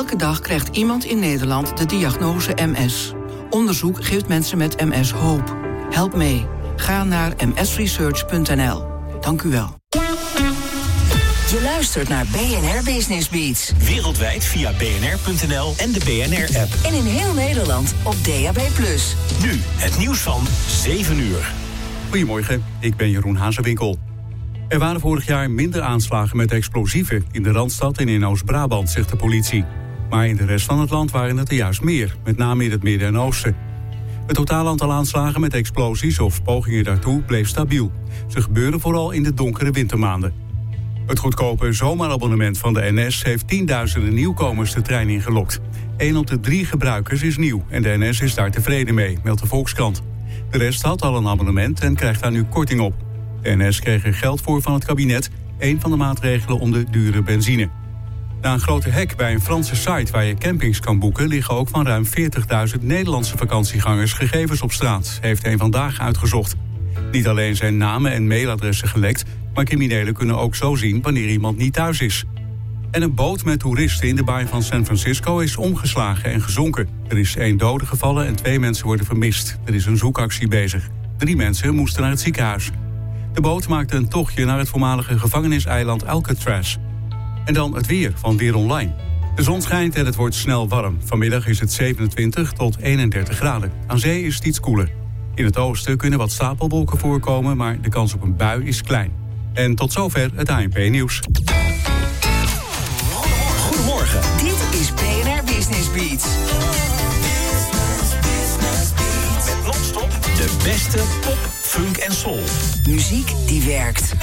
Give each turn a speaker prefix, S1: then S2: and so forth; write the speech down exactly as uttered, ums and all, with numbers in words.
S1: Elke dag krijgt iemand in Nederland de diagnose M S. Onderzoek geeft mensen met M S hoop. Help mee. Ga naar m s research punt n l. Dank u wel.
S2: Je luistert naar B N R Business Beats.
S3: Wereldwijd via b n r punt n l en de B N R-app.
S2: En in heel Nederland op D A B plus.
S3: Nu het nieuws van zeven uur.
S4: Goedemorgen, ik ben Jeroen Hazewinkel. Er waren vorig jaar minder aanslagen met explosieven in de Randstad en in Oost-Brabant, zegt de politie. Maar in de rest van het land waren het er juist meer, met name in het midden en oosten. Het totaal aantal aanslagen met explosies of pogingen daartoe bleef stabiel. Ze gebeuren vooral in de donkere wintermaanden. Het goedkope zomerabonnement van de N S heeft tienduizenden nieuwkomers de trein ingelokt. Eén op de drie gebruikers is nieuw en de N S is daar tevreden mee, meldt de Volkskrant. De rest had al een abonnement en krijgt daar nu korting op. De N S kreeg er geld voor van het kabinet, één van de maatregelen om de dure benzine. Na een grote hack bij een Franse site waar je campings kan boeken, liggen ook van ruim veertigduizend Nederlandse vakantiegangers gegevens op straat, heeft een Vandaag uitgezocht. Niet alleen zijn namen en mailadressen gelekt, maar criminelen kunnen ook zo zien wanneer iemand niet thuis is. En een boot met toeristen in de baai van San Francisco is omgeslagen en gezonken. Er is één dode gevallen en twee mensen worden vermist. Er is een zoekactie bezig. Drie mensen moesten naar het ziekenhuis. De boot maakte een tochtje naar het voormalige gevangeniseiland Alcatraz. En dan het weer van Weer Online. De zon schijnt en het wordt snel warm. Vanmiddag is het zevenentwintig tot eenendertig graden. Aan zee is het iets koeler. In het oosten kunnen wat stapelwolken voorkomen, maar de kans op een bui is klein. En tot zover het A N P-nieuws.
S3: Goedemorgen.
S2: Dit is B N R Business Beats.
S3: Met non-stop de beste pop, funk en soul.
S2: Muziek die werkt.